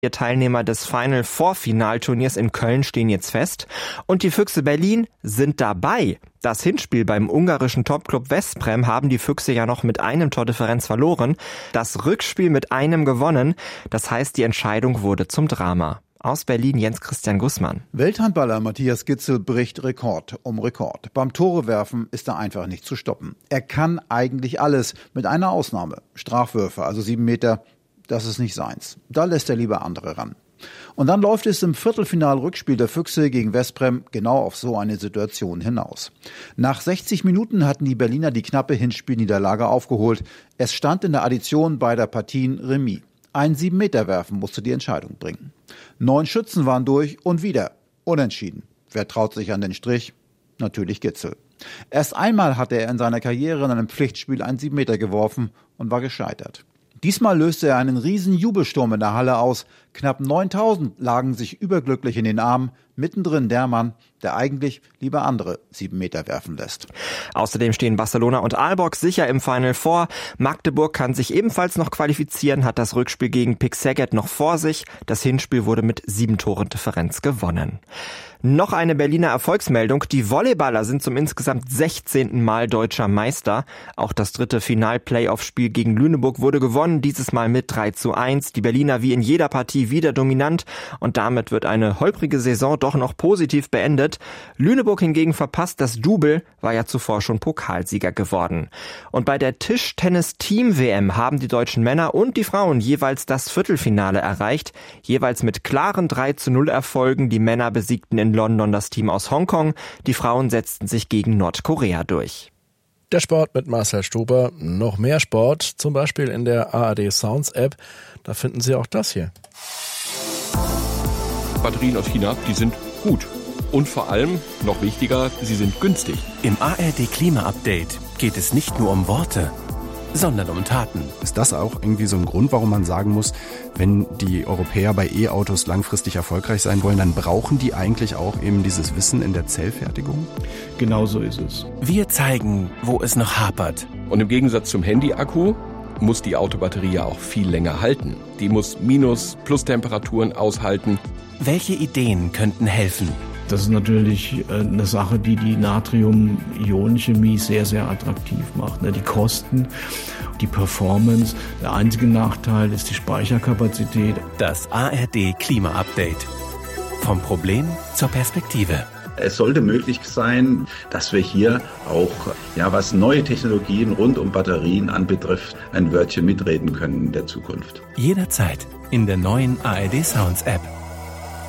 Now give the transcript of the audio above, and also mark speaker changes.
Speaker 1: Teilnehmer des Final Four Finalturniers in Köln stehen jetzt fest und die Füchse Berlin sind dabei. Das Hinspiel beim ungarischen Topclub Veszprém haben die Füchse ja noch mit einem Tordifferenz verloren, das Rückspiel mit einem gewonnen. Das heißt, die Entscheidung wurde zum Drama. Aus Berlin Jens-Christian Gußmann.
Speaker 2: Welthandballer Matthias Gitzel bricht Rekord um Rekord. Beim Torewerfen ist er einfach nicht zu stoppen. Er kann eigentlich alles, mit einer Ausnahme. Strafwürfe, also 7 Meter, das ist nicht seins. Da lässt er lieber andere ran. Und dann läuft es im Viertelfinal-Rückspiel der Füchse gegen Veszprém genau auf so eine Situation hinaus. Nach 60 Minuten hatten die Berliner die knappe Hinspielniederlage aufgeholt. Es stand in der Addition beider Partien Remis. Ein 7-Meter-Werfen musste die Entscheidung bringen. 9 Schützen waren durch und wieder unentschieden. Wer traut sich an den Strich? Natürlich Gitzel. Erst einmal hatte er in seiner Karriere in einem Pflichtspiel einen 7 Meter geworfen und war gescheitert. Diesmal löste er einen riesen Jubelsturm in der Halle aus. Knapp 9000 lagen sich überglücklich in den Armen. Mittendrin der Mann, der eigentlich lieber andere 7 Meter werfen lässt.
Speaker 1: Außerdem stehen Barcelona und Aalborg sicher im Final Four. Magdeburg kann sich ebenfalls noch qualifizieren, hat das Rückspiel gegen Pick Szeged noch vor sich. Das Hinspiel wurde mit 7 Toren Differenz gewonnen. Noch eine Berliner Erfolgsmeldung. Die Volleyballer sind zum insgesamt 16. Mal deutscher Meister. Auch das dritte Final-Playoff-Spiel gegen Lüneburg wurde gewonnen, dieses Mal mit 3:1. Die Berliner wie in jeder Partie wieder dominant und damit wird eine holprige Saison doch noch positiv beendet. Lüneburg hingegen verpasst das Double, war ja zuvor schon Pokalsieger geworden. Und bei der Tischtennis-Team-WM haben die deutschen Männer und die Frauen jeweils das Viertelfinale erreicht. Jeweils mit klaren 3:0 Erfolgen. Die Männer besiegten in London das Team aus Hongkong. Die Frauen setzten sich gegen Nordkorea durch.
Speaker 3: Der Sport mit Marcel Stober. Noch mehr Sport, zum Beispiel in der ARD Sounds App. Da finden Sie auch das hier.
Speaker 4: Batterien aus China, die sind gut. Und vor allem, noch wichtiger, sie sind günstig.
Speaker 5: Im ARD Klima Update geht es nicht nur um Worte, sondern um Taten.
Speaker 6: Ist das auch irgendwie so ein Grund, warum man sagen muss, wenn die Europäer bei E-Autos langfristig erfolgreich sein wollen, dann brauchen die eigentlich auch eben dieses Wissen in der Zellfertigung?
Speaker 7: Genau so ist es.
Speaker 5: Wir zeigen, wo es noch hapert.
Speaker 4: Und im Gegensatz zum Handy-Akku muss die Autobatterie ja auch viel länger halten. Die muss Minus-, Plus-Temperaturen aushalten.
Speaker 5: Welche Ideen könnten helfen?
Speaker 7: Das ist natürlich eine Sache, die die Natrium-Ionen-Chemie sehr, sehr attraktiv macht. Die Kosten, die Performance. Der einzige Nachteil ist die Speicherkapazität.
Speaker 5: Das ARD Klima Update. Vom Problem zur Perspektive.
Speaker 8: Es sollte möglich sein, dass wir hier auch, was neue Technologien rund um Batterien anbetrifft, ein Wörtchen mitreden können in der Zukunft.
Speaker 5: Jederzeit in der neuen ARD Sounds App.